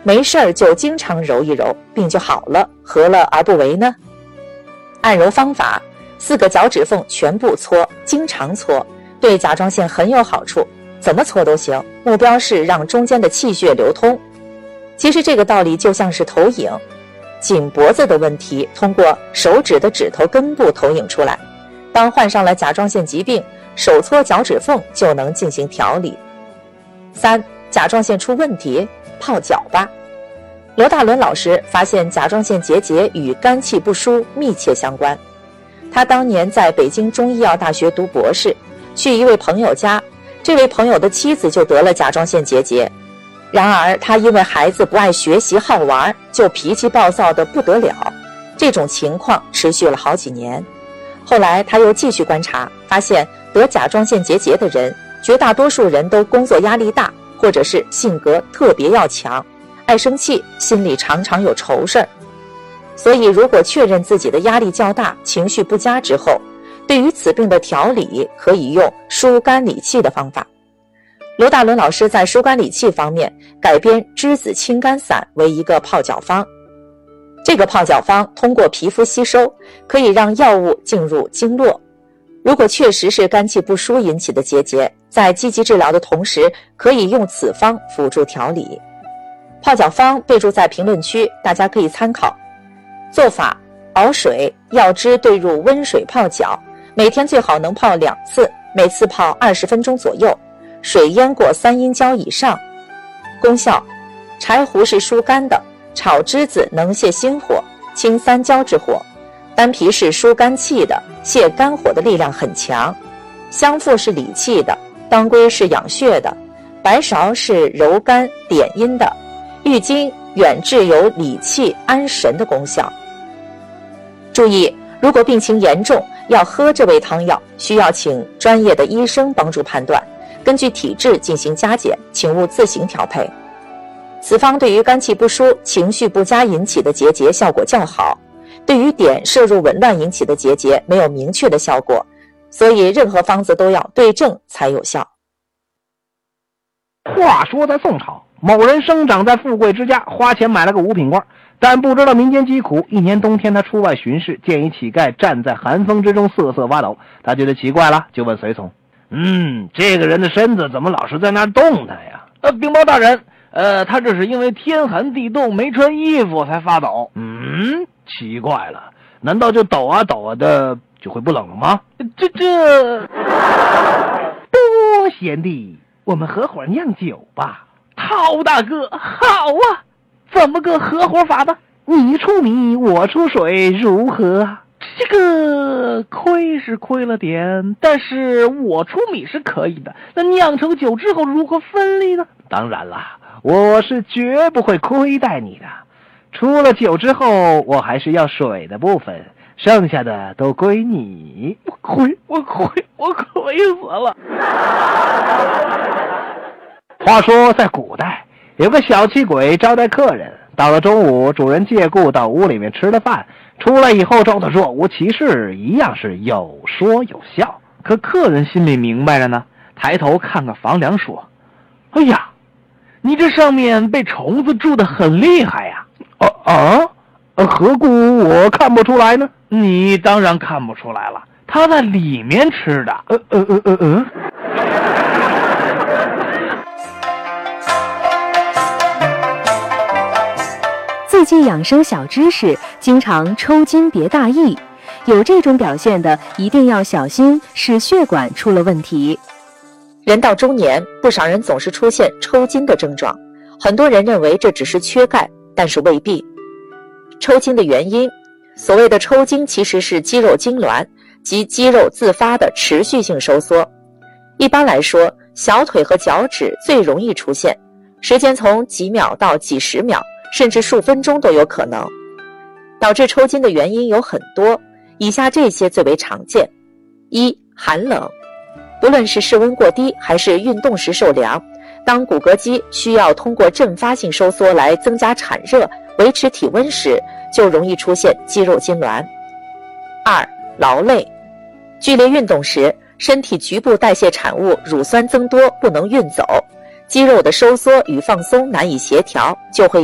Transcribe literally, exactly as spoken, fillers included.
没事儿就经常揉一揉，病就好了，何乐而不为呢？按揉方法，四个脚趾缝全部搓，经常搓，对甲状腺很有好处，怎么搓都行，目标是让中间的气血流通。其实这个道理就像是投影，颈脖子的问题通过手指的指头根部投影出来，当患上了甲状腺疾病，手搓脚趾缝就能进行调理。三、甲状腺出问题，泡脚吧。罗大伦老师发现甲状腺结节与肝气不舒密切相关。他当年在北京中医药大学读博士，去一位朋友家，这位朋友的妻子就得了甲状腺结节。然而他因为孩子不爱学习好玩，就脾气暴躁得不得了，这种情况持续了好几年。后来他又继续观察，发现得甲状腺结节的人，绝大多数人都工作压力大，或者是性格特别要强，爱生气，心里常常有愁事儿。所以如果确认自己的压力较大，情绪不佳之后，对于此病的调理可以用疏肝理气的方法。罗大伦老师在疏肝理气方面改编栀子清肝散为一个泡脚方。这个泡脚方通过皮肤吸收，可以让药物进入经络。如果确实是肝气不舒引起的结节，在积极治疗的同时，可以用此方辅助调理。泡脚方备注在评论区，大家可以参考。做法：熬水，药汁兑入温水泡脚，每天最好能泡两次，每次泡二十分钟左右，水淹过三阴交以上。功效：柴胡是疏肝的，炒栀子能泻心火，清三焦之火；丹皮是疏肝气的，泻肝火的力量很强；香附是理气的，当归是养血的；白芍是柔肝点阴的；郁金远志有理气安神的功效。注意，如果病情严重，要喝这味汤药，需要请专业的医生帮助判断，根据体质进行加减，请勿自行调配。此方对于肝气不舒、情绪不佳引起的结节效果较好，对于碘摄入紊乱引起的结节没有明确的效果，所以任何方子都要对症才有效。 话说在宋朝，某人生长在富贵之家，花钱买了个五品官，但不知道民间疾苦，一年冬天他出外巡视，见一乞丐站在寒风之中瑟瑟发抖，他觉得奇怪了，就问随从：嗯，这个人的身子怎么老是在那儿动弹呀？呃，禀报大人，呃，他这是因为天寒地冻，没穿衣服才发抖。嗯，奇怪了，难道就抖啊抖啊的就会不冷了吗？这这，多贤弟，我们合伙酿酒吧。陶大哥，好啊，怎么个合伙法的？你出米，我出水，如何？这个亏是亏了点，但是我出米是可以的。那酿成酒之后如何分利呢？当然啦，我是绝不会亏待你的。出了酒之后，我还是要水的部分，剩下的都归你。我亏，我亏，我亏死了。话说在古代，有个小气鬼招待客人，到了中午，主人借故到屋里面吃了饭，出来以后招他若无其事，一样是有说有笑。可客人心里明白着呢，抬头看个房梁说：哎呀，你这上面被虫子蛀得很厉害呀！啊啊，何故我看不出来呢？你当然看不出来了，他在里面吃的。呃呃呃呃呃。 最近养生小知识，经常抽筋别大意，有这种表现的一定要小心，是血管出了问题。 人到中年，不少人总是出现抽筋的症状，很多人认为这只是缺钙，但是未必。抽筋的原因，所谓的抽筋其实是肌肉痉挛及肌肉自发的持续性收缩。一般来说，小腿和脚趾最容易出现，时间从几秒到几十秒，甚至数分钟都有可能。导致抽筋的原因有很多，以下这些最为常见。一、寒冷。不论是室温过低还是运动时受凉，当骨骼肌需要通过阵发性收缩来增加产热，维持体温时，就容易出现肌肉痉挛。二、劳累。剧烈运动时，身体局部代谢产物乳酸增多，不能运走，肌肉的收缩与放松难以协调，就会